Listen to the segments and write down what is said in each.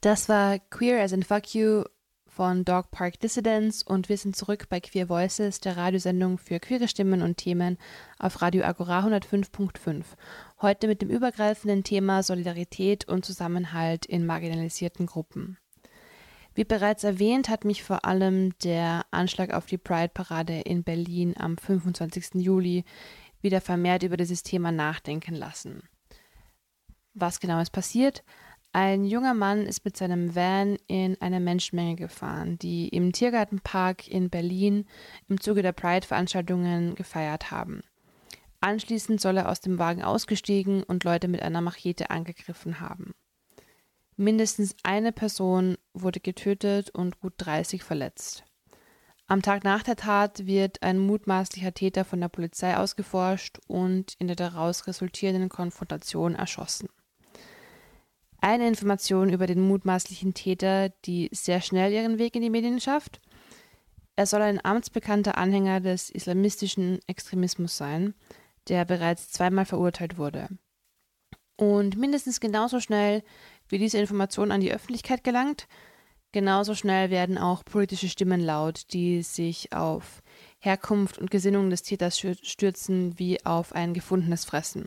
Das war Queer as in Fuck You von Dog Park Dissidents und wir sind zurück bei Queer Voices, der Radiosendung für queere Stimmen und Themen auf Radio Agora 105.5. Heute mit dem übergreifenden Thema Solidarität und Zusammenhalt in marginalisierten Gruppen. Wie bereits erwähnt, hat mich vor allem der Anschlag auf die Pride-Parade in Berlin am 25. Juli wieder vermehrt über dieses Thema nachdenken lassen. Was genau ist passiert? Ein junger Mann ist mit seinem Van in eine Menschenmenge gefahren, die im Tiergartenpark in Berlin im Zuge der Pride-Veranstaltungen gefeiert haben. Anschließend soll er aus dem Wagen ausgestiegen und Leute mit einer Machete angegriffen haben. Mindestens eine Person wurde getötet und gut 30 verletzt. Am Tag nach der Tat wird ein mutmaßlicher Täter von der Polizei ausgeforscht und in der daraus resultierenden Konfrontation erschossen. Eine Information über den mutmaßlichen Täter, die sehr schnell ihren Weg in die Medien schafft. Er soll ein amtsbekannter Anhänger des islamistischen Extremismus sein, der bereits zweimal verurteilt wurde. Und mindestens genauso schnell, wie diese Information an die Öffentlichkeit gelangt, genauso schnell werden auch politische Stimmen laut, die sich auf Herkunft und Gesinnung des Täters stürzen wie auf ein gefundenes Fressen.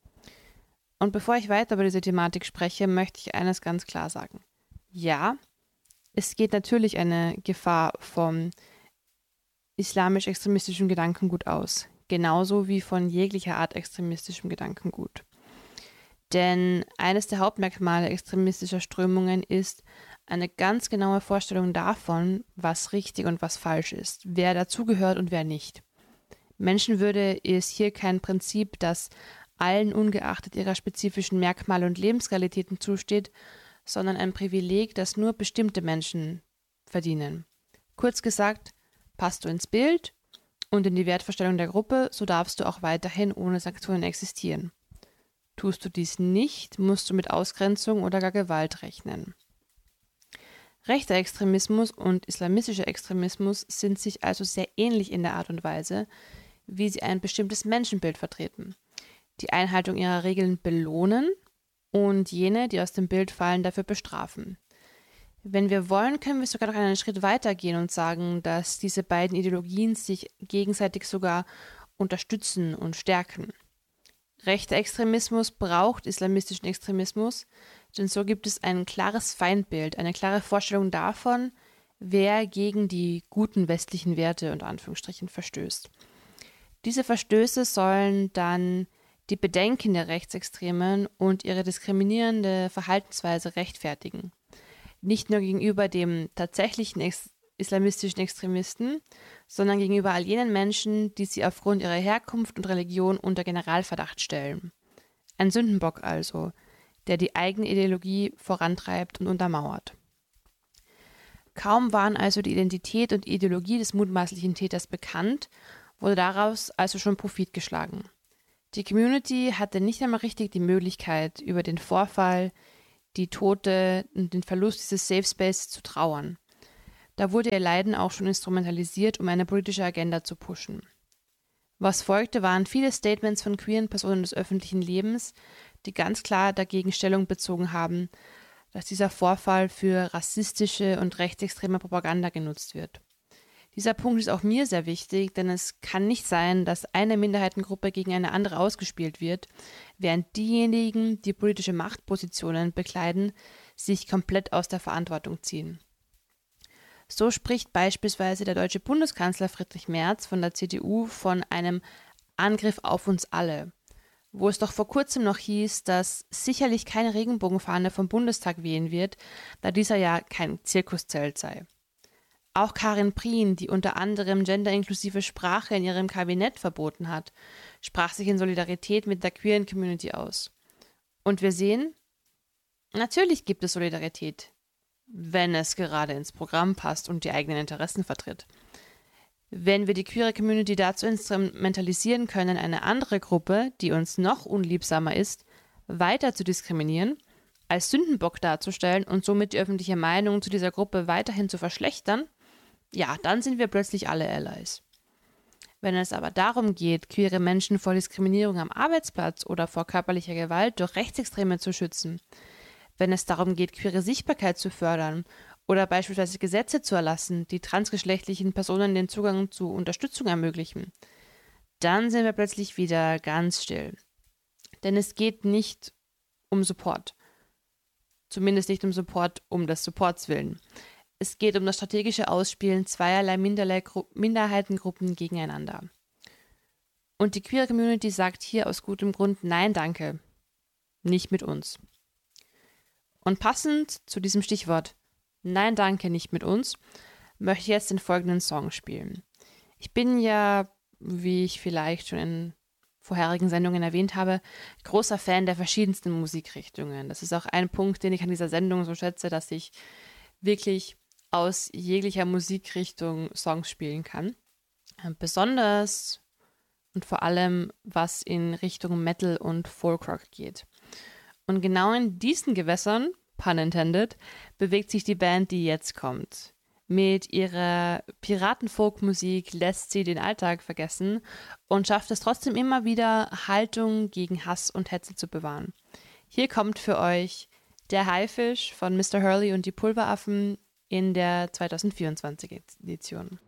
Und bevor ich weiter über diese Thematik spreche, möchte ich eines ganz klar sagen. Ja, es geht natürlich eine Gefahr vom islamisch-extremistischen Gedankengut aus, genauso wie von jeglicher Art extremistischem Gedankengut. Denn eines der Hauptmerkmale extremistischer Strömungen ist eine ganz genaue Vorstellung davon, was richtig und was falsch ist, wer dazugehört und wer nicht. Menschenwürde ist hier kein Prinzip, das allen ungeachtet ihrer spezifischen Merkmale und Lebensrealitäten zusteht, sondern ein Privileg, das nur bestimmte Menschen verdienen. Kurz gesagt, passt du ins Bild und in die Wertvorstellung der Gruppe, so darfst du auch weiterhin ohne Sanktionen existieren. Tust du dies nicht, musst du mit Ausgrenzung oder gar Gewalt rechnen. Rechter Extremismus und islamistischer Extremismus sind sich also sehr ähnlich in der Art und Weise, wie sie ein bestimmtes Menschenbild vertreten. Die Einhaltung ihrer Regeln belohnen und jene, die aus dem Bild fallen, dafür bestrafen. Wenn wir wollen, können wir sogar noch einen Schritt weiter gehen und sagen, dass diese beiden Ideologien sich gegenseitig sogar unterstützen und stärken. Rechter Extremismus braucht islamistischen Extremismus, denn so gibt es ein klares Feindbild, eine klare Vorstellung davon, wer gegen die guten westlichen Werte unter Anführungsstrichen verstößt. Diese Verstöße sollen dann die Bedenken der Rechtsextremen und ihre diskriminierende Verhaltensweise rechtfertigen. Nicht nur gegenüber dem tatsächlichen islamistischen Extremisten, sondern gegenüber all jenen Menschen, die sie aufgrund ihrer Herkunft und Religion unter Generalverdacht stellen. Ein Sündenbock also, der die eigene Ideologie vorantreibt und untermauert. Kaum waren also die Identität und Ideologie des mutmaßlichen Täters bekannt, wurde daraus also schon Profit geschlagen. Die Community hatte nicht einmal richtig die Möglichkeit, über den Vorfall, die Tote und den Verlust dieses Safe Space zu trauern. Da wurde ihr Leiden auch schon instrumentalisiert, um eine politische Agenda zu pushen. Was folgte, waren viele Statements von queeren Personen des öffentlichen Lebens, die ganz klar dagegen Stellung bezogen haben, dass dieser Vorfall für rassistische und rechtsextreme Propaganda genutzt wird. Dieser Punkt ist auch mir sehr wichtig, denn es kann nicht sein, dass eine Minderheitengruppe gegen eine andere ausgespielt wird, während diejenigen, die politische Machtpositionen bekleiden, sich komplett aus der Verantwortung ziehen. So spricht beispielsweise der deutsche Bundeskanzler Friedrich Merz von der CDU von einem Angriff auf uns alle, wo es doch vor kurzem noch hieß, dass sicherlich keine Regenbogenfahne vom Bundestag wehen wird, da dieser ja kein Zirkuszelt sei. Auch Karin Prien, die unter anderem genderinklusive Sprache in ihrem Kabinett verboten hat, sprach sich in Solidarität mit der queeren Community aus. Und wir sehen, natürlich gibt es Solidarität, wenn es gerade ins Programm passt und die eigenen Interessen vertritt. Wenn wir die queere Community dazu instrumentalisieren können, eine andere Gruppe, die uns noch unliebsamer ist, weiter zu diskriminieren, als Sündenbock darzustellen und somit die öffentliche Meinung zu dieser Gruppe weiterhin zu verschlechtern, ja, dann sind wir plötzlich alle Allies. Wenn es aber darum geht, queere Menschen vor Diskriminierung am Arbeitsplatz oder vor körperlicher Gewalt durch Rechtsextreme zu schützen, wenn es darum geht, queere Sichtbarkeit zu fördern oder beispielsweise Gesetze zu erlassen, die transgeschlechtlichen Personen den Zugang zu Unterstützung ermöglichen, dann sind wir plötzlich wieder ganz still. Denn es geht nicht um Support. Zumindest nicht um Support um des Supports willen. Es geht um das strategische Ausspielen zweierlei Minderheitengruppen gegeneinander. Und die queere Community sagt hier aus gutem Grund Nein, danke. Nicht mit uns. Und passend zu diesem Stichwort Nein, danke, nicht mit uns, möchte ich jetzt den folgenden Song spielen. Ich bin ja, wie ich vielleicht schon in vorherigen Sendungen erwähnt habe, großer Fan der verschiedensten Musikrichtungen. Das ist auch ein Punkt, den ich an dieser Sendung so schätze, dass ich wirklich aus jeglicher Musikrichtung Songs spielen kann. Besonders und vor allem, was in Richtung Metal und Folkrock geht. Und genau in diesen Gewässern, pun intended, bewegt sich die Band, die jetzt kommt. Mit ihrer Piraten-Folk-Musik lässt sie den Alltag vergessen und schafft es trotzdem immer wieder, Haltung gegen Hass und Hetze zu bewahren. Hier kommt für euch der Haifisch von Mr. Hurley und die Pulveraffen in der 2024 Edition.